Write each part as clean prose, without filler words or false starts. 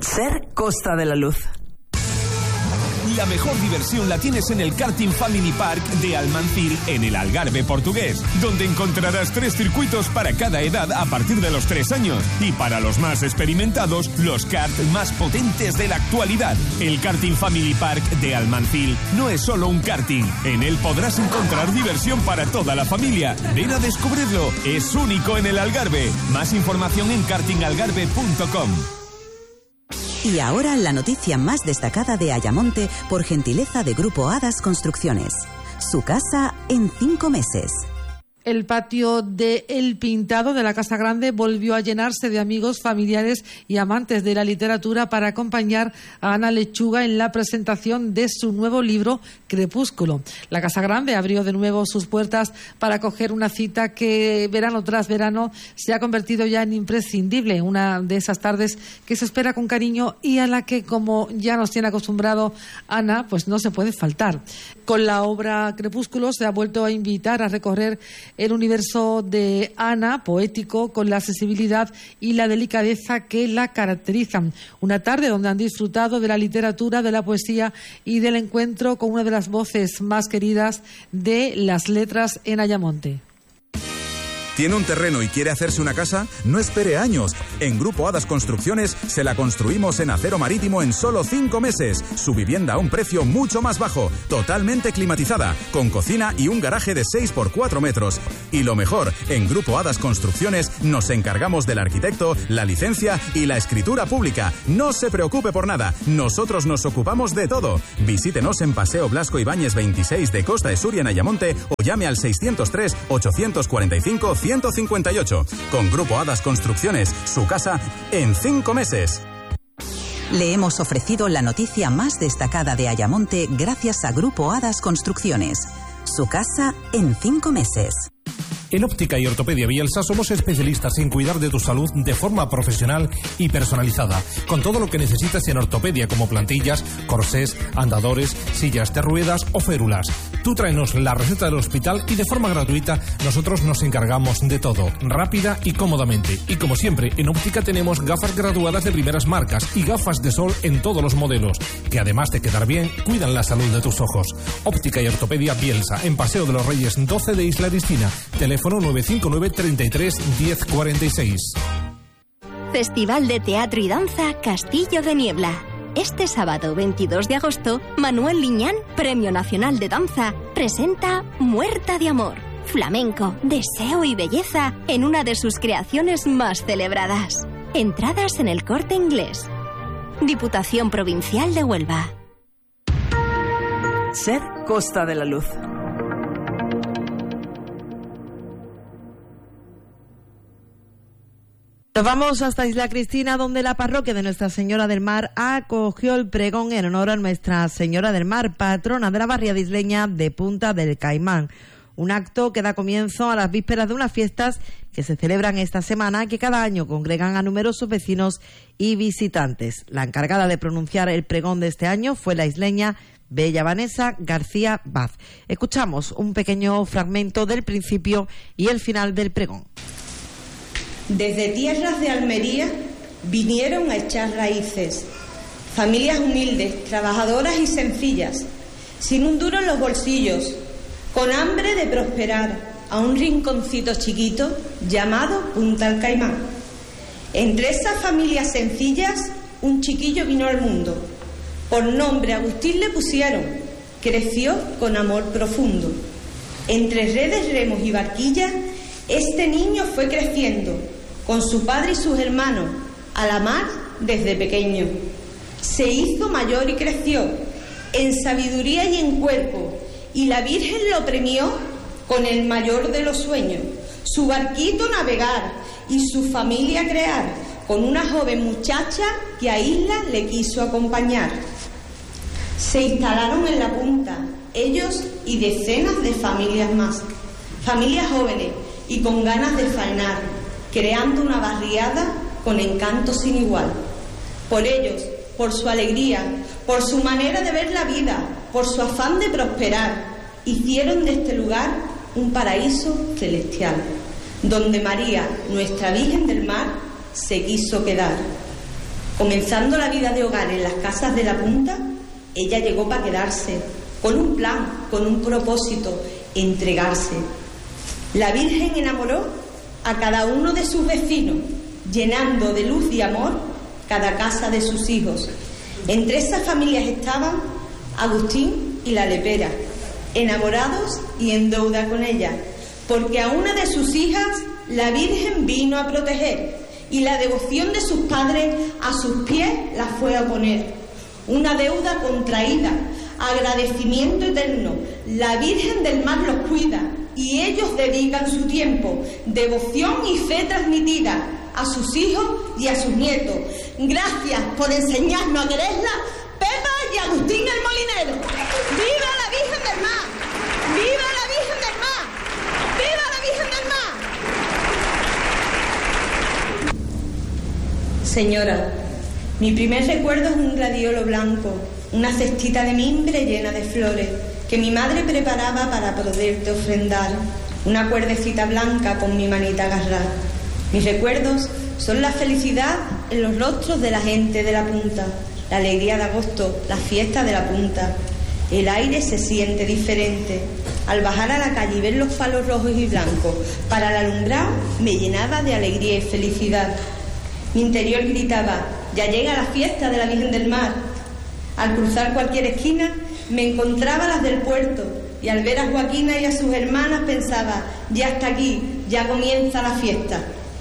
Ser Costa de la Luz. La mejor diversión la tienes en el Karting Family Park de Almancil, en el Algarve portugués, donde encontrarás 3 circuitos para cada edad a partir de los 3 años. Y para los más experimentados, los karts más potentes de la actualidad. El Karting Family Park de Almancil no es solo un karting. En él podrás encontrar diversión para toda la familia. Ven a descubrirlo. Es único en el Algarve. Más información en kartingalgarve.com. Y ahora la noticia más destacada de Ayamonte por gentileza de Grupo Hadas Construcciones. Su casa en 5 meses. El patio de El Pintado de la Casa Grande volvió a llenarse de amigos, familiares y amantes de la literatura para acompañar a Ana Lechuga en la presentación de su nuevo libro, Crepúsculo. La Casa Grande abrió de nuevo sus puertas para acoger una cita que verano tras verano se ha convertido ya en imprescindible, una de esas tardes que se espera con cariño y a la que, como ya nos tiene acostumbrado Ana, pues no se puede faltar. Con la obra Crepúsculo se ha vuelto a invitar a recorrer el universo de Ana, poético, con la sensibilidad y la delicadeza que la caracterizan. Una tarde donde han disfrutado de la literatura, de la poesía y del encuentro con una de las voces más queridas de las letras en Ayamonte. ¿Tiene un terreno y quiere hacerse una casa? No espere años. En Grupo Hadas Construcciones se la construimos en acero marítimo en solo 5 meses. Su vivienda a un precio mucho más bajo, totalmente climatizada, con cocina y un garaje de 6 por 4 metros. Y lo mejor, en Grupo Hadas Construcciones nos encargamos del arquitecto, la licencia y la escritura pública. No se preocupe por nada, nosotros nos ocupamos de todo. Visítenos en Paseo Blasco Ibáñez 26 de Costa de Suria en Ayamonte o llame al 603 845 158. Con Grupo Hadas Construcciones, su casa en 5 meses. Le hemos ofrecido la noticia más destacada de Ayamonte gracias a Grupo Hadas Construcciones. Su casa en 5 meses. En Óptica y Ortopedia Bielsa somos especialistas en cuidar de tu salud de forma profesional y personalizada, con todo lo que necesitas en ortopedia como plantillas, corsés, andadores, sillas de ruedas o férulas. Tú tráenos la receta del hospital y de forma gratuita nosotros nos encargamos de todo, rápida y cómodamente. Y como siempre, en Óptica tenemos gafas graduadas de primeras marcas y gafas de sol en todos los modelos, que además de quedar bien, cuidan la salud de tus ojos. Óptica y Ortopedia Bielsa, en Paseo de los Reyes 12 de Isla Cristina. Teléfono 959 33 10 46. Festival de Teatro y Danza Castillo de Niebla. Este sábado 22 de agosto, Manuel Liñán, Premio Nacional de Danza, presenta Muerta de Amor, flamenco, deseo y belleza en una de sus creaciones más celebradas. Entradas en El Corte Inglés. Diputación Provincial de Huelva. Ser Costa de la Luz. Nos vamos hasta Isla Cristina, donde la parroquia de Nuestra Señora del Mar acogió el pregón en honor a Nuestra Señora del Mar, patrona de la barriada isleña de Punta del Caimán. Un acto que da comienzo a las vísperas de unas fiestas que se celebran esta semana y que cada año congregan a numerosos vecinos y visitantes. La encargada de pronunciar el pregón de este año fue la isleña Bella Vanessa García Baz. Escuchamos un pequeño fragmento del principio y el final del pregón. Desde tierras de Almería vinieron a echar raíces. Familias humildes, trabajadoras y sencillas, sin un duro en los bolsillos, con hambre de prosperar, a un rinconcito chiquito llamado Punta del Caimán. Entre esas familias sencillas, un chiquillo vino al mundo. Por nombre Agustín le pusieron. Creció con amor profundo. Entre redes, remos y barquillas, este niño fue creciendo, con su padre y sus hermanos, a la mar desde pequeño. Se hizo mayor y creció, en sabiduría y en cuerpo, y la Virgen lo premió con el mayor de los sueños, su barquito navegar y su familia crear, con una joven muchacha que a Isla le quiso acompañar. Se instalaron en la punta, ellos y decenas de familias más, familias jóvenes y con ganas de faenar, creando una barriada con encanto sin igual. Por ellos, por su alegría, por su manera de ver la vida, por su afán de prosperar, hicieron de este lugar un paraíso celestial, donde María, nuestra Virgen del Mar, se quiso quedar. Comenzando la vida de hogar en las casas de la Punta, ella llegó para quedarse, con un plan, con un propósito, entregarse. La Virgen enamoró a cada uno de sus vecinos, llenando de luz y amor cada casa de sus hijos. Entre esas familias estaban Agustín y la lepera, enamorados y en deuda con ella, porque a una de sus hijas la Virgen vino a proteger y la devoción de sus padres a sus pies la fue a poner. Una deuda contraída, agradecimiento eterno. La Virgen del Mar los cuida y ellos dedican su tiempo, devoción y fe transmitida a sus hijos y a sus nietos. Gracias por enseñarnos a quererla, Pepa y Agustín el Molinero. ¡Viva la Virgen del Mar! ¡Viva la Virgen del Mar! ¡Viva la Virgen del Mar! Señora, mi primer recuerdo es un gladiolo blanco, una cestita de mimbre llena de flores que mi madre preparaba para poderte ofrendar, una cuerdecita blanca con mi manita agarrada. Mis recuerdos son la felicidad en los rostros de la gente de la Punta, la alegría de agosto, la fiesta de la Punta. El aire se siente diferente. Al bajar a la calle y ver los palos rojos y blancos para el alumbrado, me llenaba de alegría y felicidad. Mi interior gritaba: ya llega la fiesta de la Virgen del Mar. Al cruzar cualquier esquina me encontraba a las del puerto y al ver a Joaquina y a sus hermanas pensaba: ya está aquí, ya comienza la fiesta.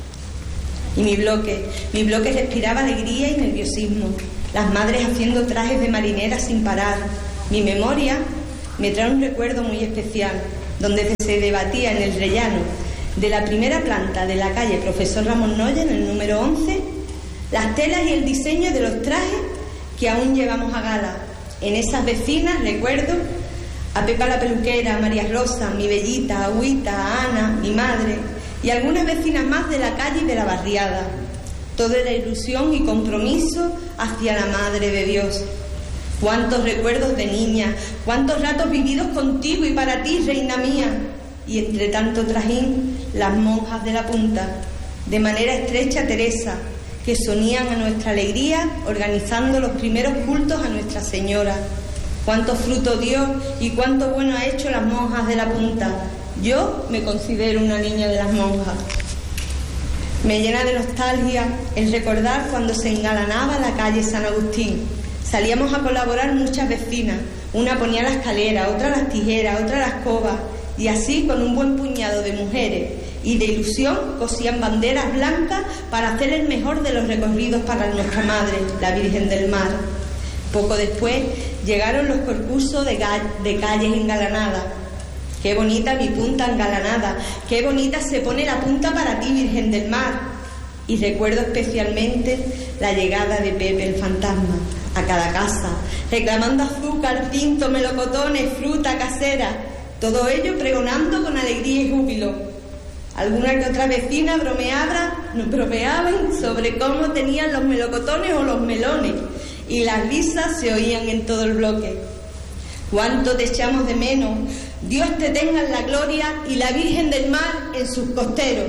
Y mi bloque respiraba alegría y nerviosismo, las madres haciendo trajes de marinera sin parar. Mi memoria me trae un recuerdo muy especial, donde se debatía en el rellano de la primera planta de la calle Profesor Ramón Noya, en el número 11, las telas y el diseño de los trajes que aún llevamos a gala. En esas vecinas recuerdo a Pepa la peluquera, a María Rosa, mi Bellita, a Agüita, a Ana, mi madre, y algunas vecinas más de la calle y de la barriada. Todo era ilusión y compromiso hacia la Madre de Dios. Cuántos recuerdos de niña, cuántos ratos vividos contigo y para ti, reina mía. Y entre tanto trajín, las monjas de la Punta, de manera estrecha Teresa, que sonían a nuestra alegría organizando los primeros cultos a Nuestra Señora. Cuánto fruto dio y cuánto bueno ha hecho las monjas de la Punta. Yo me considero una niña de las monjas. Me llena de nostalgia el recordar cuando se engalanaba la calle San Agustín. Salíamos a colaborar muchas vecinas. Una ponía la escalera, otra las tijeras, otra la escoba. Y así, con un buen puñado de mujeres y de ilusión, cosían banderas blancas para hacer el mejor de los recorridos para nuestra Madre, la Virgen del Mar. Poco después llegaron los concursos de calles engalanadas. Qué bonita mi punta engalanada, qué bonita se pone la punta para ti, Virgen del Mar. Y recuerdo especialmente la llegada de Pepe el fantasma a cada casa, reclamando azúcar, tinto, melocotones, fruta casera, todo ello pregonando con alegría y júbilo. Alguna que otra vecina bromeaban sobre cómo tenían los melocotones o los melones, y las risas se oían en todo el bloque. Cuánto te echamos de menos. Dios te tenga en la gloria y la Virgen del Mar en sus costeros.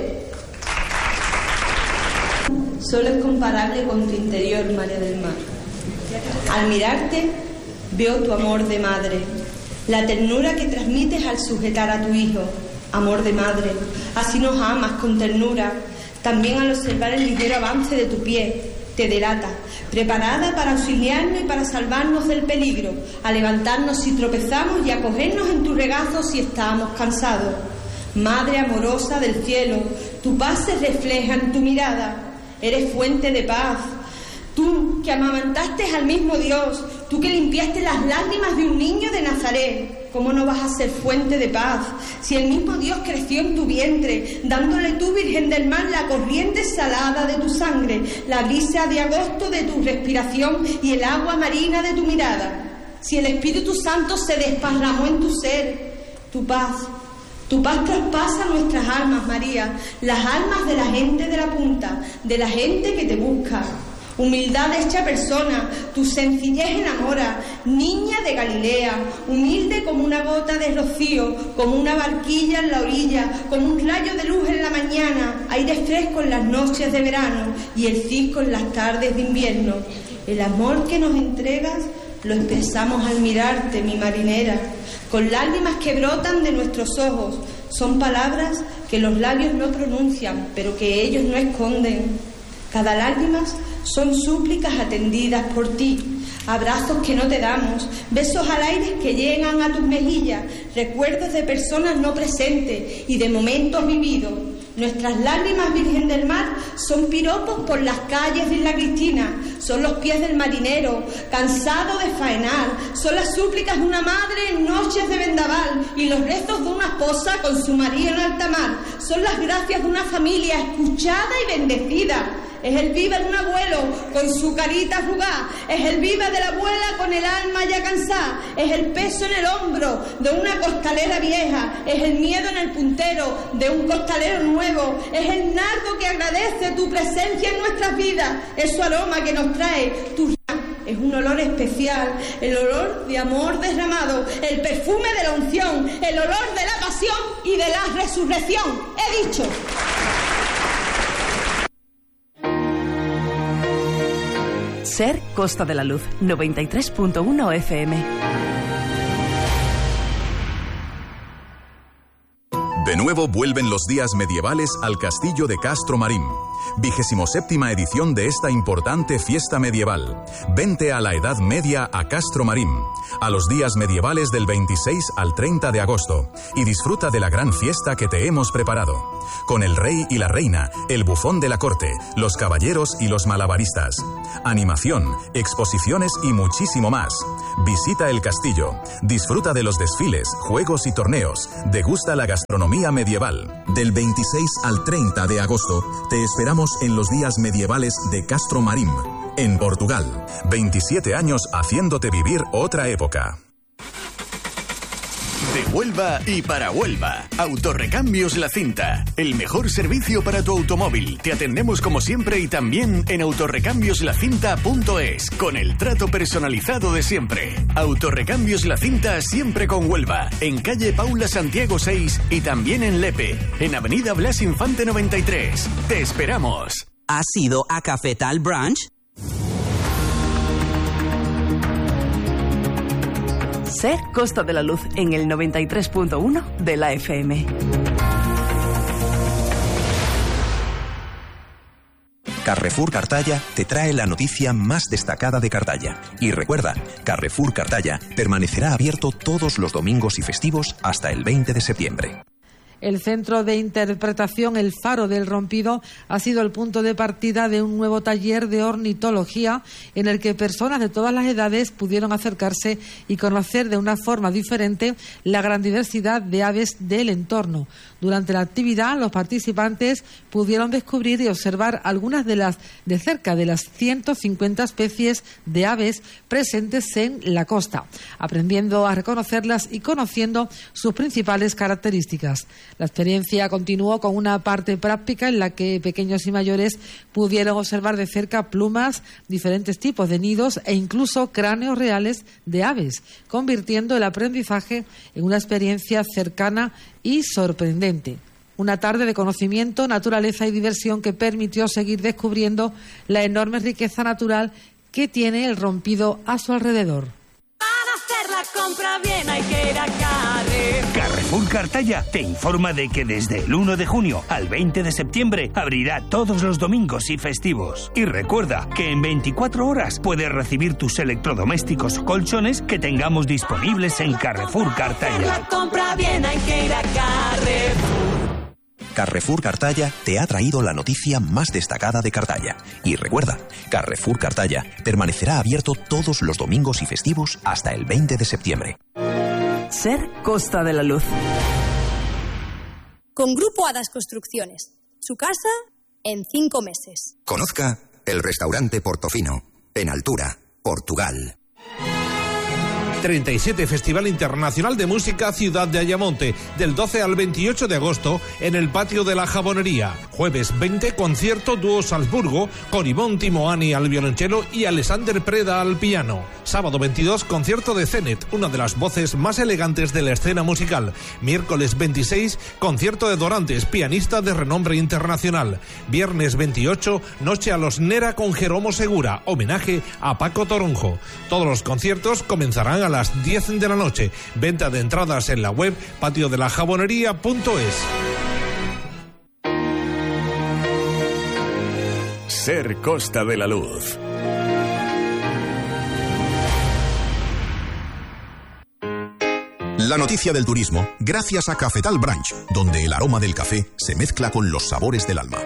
Solo es comparable con tu interior, María del Mar. Al mirarte, veo tu amor de madre, la ternura que transmites al sujetar a tu hijo. Amor de madre, así nos amas con ternura. También al observar el ligero avance de tu pie, te delata, preparada para auxiliarnos y para salvarnos del peligro, a levantarnos si tropezamos y a cogernos en tu regazo si estábamos cansados. Madre amorosa del cielo, tu paz se refleja en tu mirada, eres fuente de paz. Tú que amamantaste al mismo Dios, tú que limpiaste las lágrimas de un niño de Nazaret, ¿cómo no vas a ser fuente de paz si el mismo Dios creció en tu vientre, dándole tú, Virgen del Mar, la corriente salada de tu sangre, la brisa de agosto de tu respiración y el agua marina de tu mirada? Si el Espíritu Santo se desparramó en tu ser, tu paz traspasa nuestras almas, María, las almas de la gente de la Punta, de la gente que te busca. Humildad hecha persona, tu sencillez enamora, niña de Galilea, humilde como una gota de rocío, como una barquilla en la orilla, como un rayo de luz en la mañana, aire fresco en las noches de verano y el cisco en las tardes de invierno. El amor que nos entregas lo expresamos al mirarte, mi marinera, con lágrimas que brotan de nuestros ojos. Son palabras que los labios no pronuncian, pero que ellos no esconden. Cada lágrima son súplicas atendidas por ti, abrazos que no te damos, besos al aire que llegan a tus mejillas, recuerdos de personas no presentes y de momentos vividos. Nuestras lágrimas, Virgen del Mar, son piropos por las calles de Isla Cristina, son los pies del marinero, cansado de faenar, son las súplicas de una madre en noches de vendaval y los rezos de una esposa con su marido en alta mar, son las gracias de una familia escuchada y bendecida. Es el viva de un abuelo con su carita arrugada, es el viva de la abuela con el alma ya cansada, es el peso en el hombro de una costalera vieja, es el miedo en el puntero de un costalero nuevo, es el nardo que agradece tu presencia en nuestras vidas, es su aroma que nos trae tu... Es un olor especial, el olor de amor derramado, el perfume de la unción, el olor de la pasión y de la resurrección. He dicho. Ser Costa de la Luz, 93.1 FM. De nuevo vuelven los días medievales al castillo de Castro Marín. 27ª edición de esta importante fiesta medieval. Vente a la Edad Media a Castro Marín, a los días medievales del 26 al 30 de agosto, y disfruta de la gran fiesta que te hemos preparado. Con el rey y la reina, el bufón de la corte, los caballeros y los malabaristas. Animación, exposiciones y muchísimo más. Visita el castillo, disfruta de los desfiles, juegos y torneos, degusta la gastronomía medieval. Del 26 al 30 de agosto, te esperamos en los días medievales de Castro Marín, en Portugal. 27 años haciéndote vivir otra época. De Huelva y para Huelva. Autorrecambios La Cinta. El mejor servicio para tu automóvil. Te atendemos como siempre y también en autorrecambiosLacinta.es, con el trato personalizado de siempre. Autorrecambios La Cinta siempre con Huelva. En calle Paula Santiago 6 y también en Lepe. En avenida Blas Infante 93. Te esperamos. ¿Has ido a Cafetal Branch? Ser Costa de la Luz en el 93.1 de la FM. Carrefour Cartaya te trae la noticia más destacada de Cartaya. Y recuerda, Carrefour Cartaya permanecerá abierto todos los domingos y festivos hasta el 20 de septiembre. El Centro de Interpretación El Faro del Rompido ha sido el punto de partida de un nuevo taller de ornitología en el que personas de todas las edades pudieron acercarse y conocer de una forma diferente la gran diversidad de aves del entorno. Durante la actividad, los participantes pudieron descubrir y observar algunas de cerca de las 150 especies de aves presentes en la costa, aprendiendo a reconocerlas y conociendo sus principales características. La experiencia continuó con una parte práctica en la que pequeños y mayores pudieron observar de cerca plumas, diferentes tipos de nidos e incluso cráneos reales de aves, convirtiendo el aprendizaje en una experiencia cercana y sorprendente. Una tarde de conocimiento, naturaleza y diversión que permitió seguir descubriendo la enorme riqueza natural que tiene el Rompido a su alrededor. Para hacer la compra bien hay que ir a Carrefour Cartaya te informa de que desde el 1 de junio al 20 de septiembre abrirá todos los domingos y festivos. Y recuerda que en 24 horas puedes recibir tus electrodomésticos o colchones que tengamos disponibles en Carrefour Cartaya. La compra bien hay que ir a Carrefour. Carrefour Cartaya te ha traído la noticia más destacada de Cartaya. Y recuerda, Carrefour Cartaya permanecerá abierto todos los domingos y festivos hasta el 20 de septiembre. Ser Costa de la Luz. Con Grupo Hadas Construcciones. Su casa en 5 meses. Conozca el restaurante Portofino, en Altura, Portugal. 37 Festival Internacional de Música Ciudad de Ayamonte, del 12 al 28 de agosto en el Patio de la Jabonería. Jueves 20, concierto dúo Salzburgo con Ivonne Timoani al violonchelo y Alexander Preda al piano. Sábado 22, concierto de Zenet, una de las voces más elegantes de la escena musical. Miércoles 26, concierto de Dorantes, pianista de renombre internacional. Viernes 28, noche a los Nera con Jeromo Segura, homenaje a Paco Toronjo. Todos los conciertos comenzarán a las 10 de la noche. Venta de entradas en la web patiodelajabonería.es. Ser Costa de la Luz. La noticia del turismo, gracias a Cafetal Branch, donde el aroma del café se mezcla con los sabores del alma.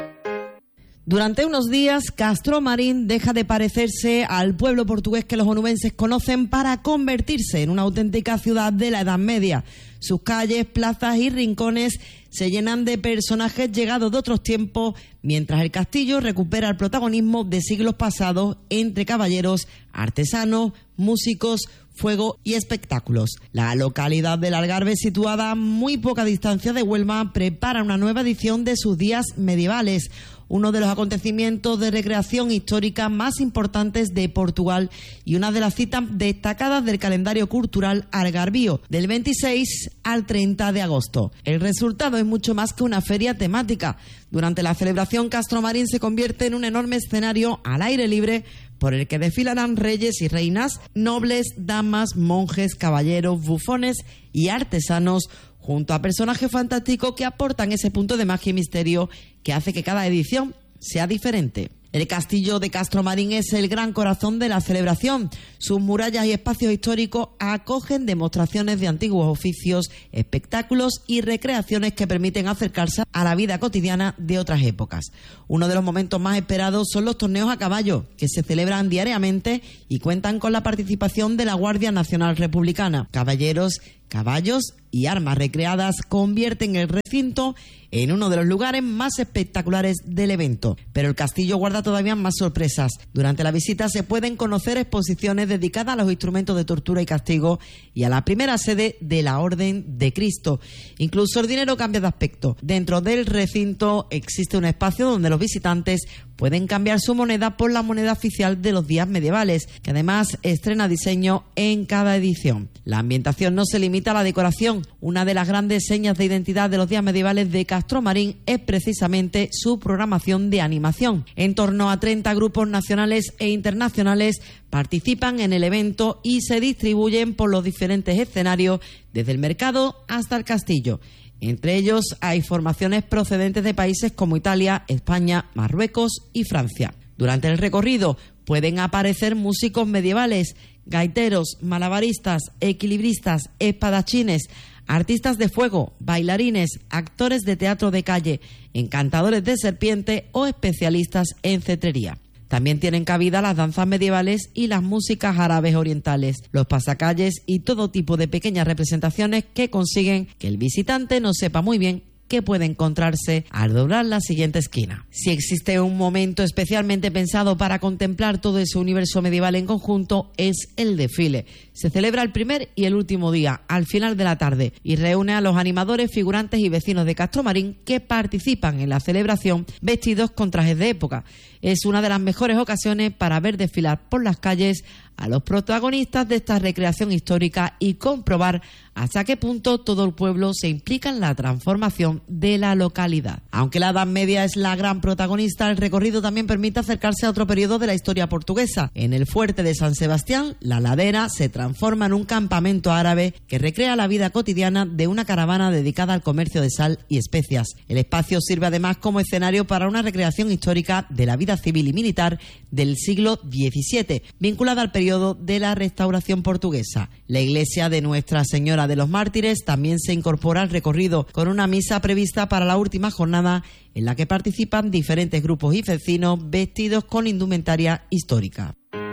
Durante unos días, Castromarín deja de parecerse al pueblo portugués que los onubenses conocen para convertirse en una auténtica ciudad de la Edad Media. Sus calles, plazas y rincones se llenan de personajes llegados de otros tiempos, mientras el castillo recupera el protagonismo de siglos pasados entre caballeros, artesanos, músicos, fuego y espectáculos. La localidad del Algarve, situada a muy poca distancia de Huelva, prepara una nueva edición de sus días medievales, uno de los acontecimientos de recreación histórica más importantes de Portugal y una de las citas destacadas del calendario cultural algarvío, del 26 al 30 de agosto. El resultado es mucho más que una feria temática. Durante la celebración, Castromarín se convierte en un enorme escenario al aire libre por el que desfilarán reyes y reinas, nobles, damas, monjes, caballeros, bufones y artesanos, junto a personajes fantásticos que aportan ese punto de magia y misterio que hace que cada edición sea diferente. El castillo de Castromarín es el gran corazón de la celebración. Sus murallas y espacios históricos acogen demostraciones de antiguos oficios, espectáculos y recreaciones que permiten acercarse a la vida cotidiana de otras épocas. Uno de los momentos más esperados son los torneos a caballo, que se celebran diariamente y cuentan con la participación de la Guardia Nacional Republicana. Caballeros, caballos y armas recreadas convierten el recinto en uno de los lugares más espectaculares del evento. Pero el castillo guarda todavía más sorpresas. Durante la visita se pueden conocer exposiciones dedicadas a los instrumentos de tortura y castigo y a la primera sede de la Orden de Cristo. Incluso el dinero cambia de aspecto. Dentro del recinto existe un espacio donde los visitantes pueden cambiar su moneda por la moneda oficial de los días medievales, que además estrena diseño en cada edición. La ambientación no se limita a la decoración. Una de las grandes señas de identidad de los días medievales de Castromarín es precisamente su programación de animación. En torno a 30 grupos nacionales e internacionales participan en el evento y se distribuyen por los diferentes escenarios, desde el mercado hasta el castillo. Entre ellos hay formaciones procedentes de países como Italia, España, Marruecos y Francia. Durante el recorrido pueden aparecer músicos medievales, gaiteros, malabaristas, equilibristas, espadachines, artistas de fuego, bailarines, actores de teatro de calle, encantadores de serpiente o especialistas en cetrería. También tienen cabida las danzas medievales y las músicas árabes orientales, los pasacalles y todo tipo de pequeñas representaciones que consiguen que el visitante no sepa muy bien qué puede encontrarse al doblar la siguiente esquina. Si existe un momento especialmente pensado para contemplar todo ese universo medieval en conjunto, es el desfile. Se celebra el primer y el último día, al final de la tarde, y reúne a los animadores, figurantes y vecinos de Castromarín que participan en la celebración vestidos con trajes de época. Es una de las mejores ocasiones para ver desfilar por las calles a los protagonistas de esta recreación histórica y comprobar hasta qué punto todo el pueblo se implica en la transformación de la localidad. Aunque la Edad Media es la gran protagonista, el recorrido también permite acercarse a otro periodo de la historia portuguesa. En el fuerte de San Sebastián, la ladera se transforma en un campamento árabe que recrea la vida cotidiana de una caravana dedicada al comercio de sal y especias. El espacio sirve además como escenario para una recreación histórica de la vida civil y militar del siglo XVII, vinculada al periodo de la Restauración portuguesa. La iglesia de Nuestra Señora de los Mártires también se incorpora al recorrido, con una misa prevista para la última jornada en la que participan diferentes grupos y vecinos vestidos con indumentaria histórica.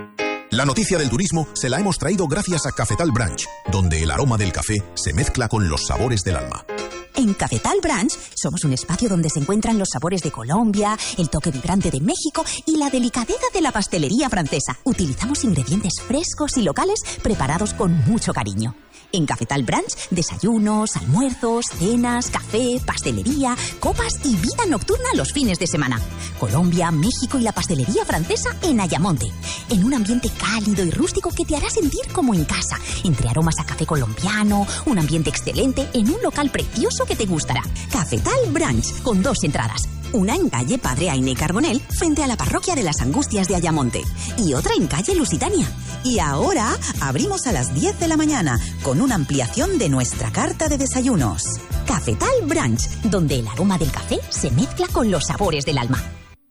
La noticia del turismo se la hemos traído gracias a Cafetal Branch, donde el aroma del café se mezcla con los sabores del alma. En Cafetal Branch somos un espacio donde se encuentran los sabores de Colombia, el toque vibrante de México y la delicadeza de la pastelería francesa. Utilizamos ingredientes frescos y locales preparados con mucho cariño. En Cafetal Branch, desayunos, almuerzos, cenas, café, pastelería, copas y vida nocturna los fines de semana. Colombia, México y la pastelería francesa en Ayamonte. En un ambiente cálido y rústico que te hará sentir como en casa. Entre aromas a café colombiano, un ambiente excelente en un local precioso que te gustará. Cafetal Branch, con 2 entradas. Una en calle Padre Ainé Carbonell, frente a la parroquia de las Angustias de Ayamonte. Y otra en calle Lusitania. Y ahora abrimos a las 10 de la mañana, con una ampliación de nuestra carta de desayunos. Cafetal Branch, donde el aroma del café se mezcla con los sabores del alma.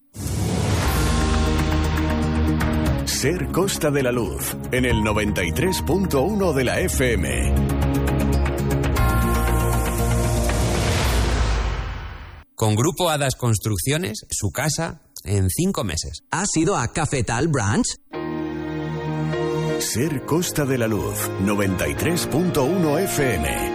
Ser Costa de la Luz, en el 93.1 de la FM. Con Grupo Hadas Construcciones, su casa en 5 meses. ¿Has ido a Cafetal Branch? Ser Costa de la Luz, 93.1 FM.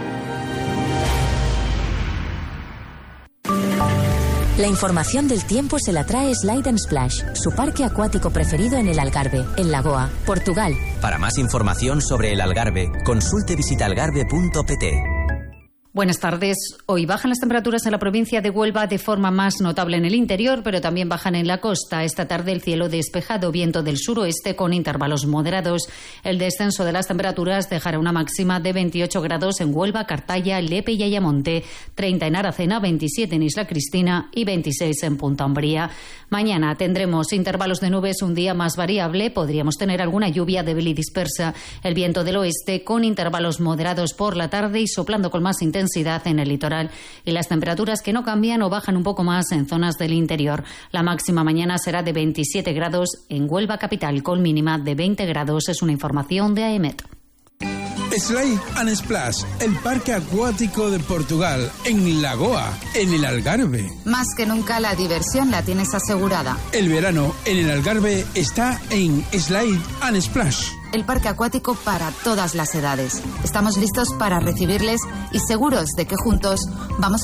La información del tiempo se la trae Slide & Splash, su parque acuático preferido en el Algarve, en Lagoa, Portugal. Para más información sobre el Algarve, consulte visitalgarve.pt. Buenas tardes. Hoy bajan las temperaturas en la provincia de Huelva de forma más notable en el interior, pero también bajan en la costa. Esta tarde el cielo despejado, viento del suroeste con intervalos moderados. El descenso de las temperaturas dejará una máxima de 28 grados en Huelva, Cartaya, Lepe y Ayamonte, 30 en Aracena, 27 en Isla Cristina y 26 en Punta Umbría. Mañana tendremos intervalos de nubes, un día más variable. Podríamos tener alguna lluvia débil y dispersa. El viento del oeste con intervalos moderados por la tarde y soplando con más intensidad en el litoral, y las temperaturas que no cambian o bajan un poco más en zonas del interior. La máxima mañana será de 27 grados en Huelva capital, con mínima de 20 grados. Es una información de AEMET. Slide & Splash, el parque acuático de Portugal, en Lagoa, en el Algarve. Más que nunca la diversión la tienes asegurada. El verano en el Algarve está en Slide & Splash. El parque acuático para todas las edades. Estamos listos para recibirles y seguros de que juntos vamos a